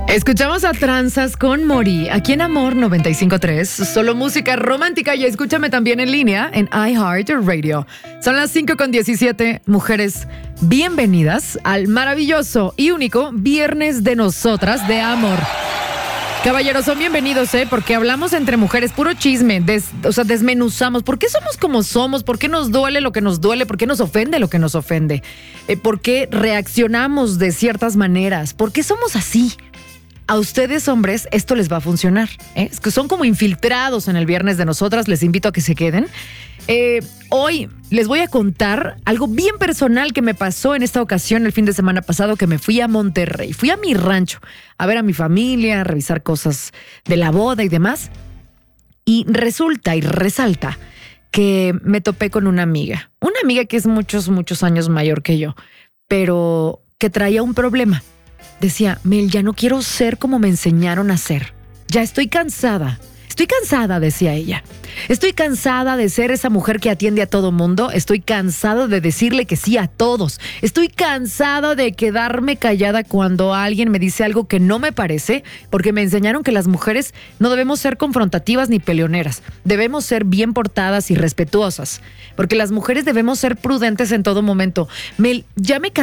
Escuchamos a Tranzas con Mori, aquí en Amor 95.3, solo música romántica, y escúchame también en línea en iHeartRadio. Son las 5:17, mujeres, bienvenidas al maravilloso y único Viernes de Nosotras de Amor. Caballeros, son bienvenidos, porque hablamos entre mujeres, puro chisme, desmenuzamos. ¿Por qué somos como somos? ¿Por qué nos duele lo que nos duele? ¿Por qué nos ofende lo que nos ofende? ¿Por qué reaccionamos de ciertas maneras? ¿Por qué somos así? A ustedes, hombres, esto les va a funcionar. Es que son como infiltrados en el Viernes de Nosotras. Les invito a que se queden. Hoy les voy a contar algo bien personal que me pasó en esta ocasión el fin de semana pasado, que me fui a Monterrey. Fui a mi rancho a ver a mi familia, a revisar cosas de la boda y demás. Y resulta y resalta que me topé con una amiga. Una amiga que es muchos años mayor que yo, pero que traía un problema. Decía, Mel, ya no quiero ser como me enseñaron a ser. Ya estoy cansada. Estoy cansada, decía ella. Estoy cansada de ser esa mujer que atiende a todo mundo. Estoy cansada de decirle que sí a todos. Estoy cansada de quedarme callada cuando alguien me dice algo que no me parece, porque me enseñaron que las mujeres no debemos ser confrontativas ni peleoneras. Debemos ser bien portadas y respetuosas, porque las mujeres debemos ser prudentes en todo momento. Mel, ya me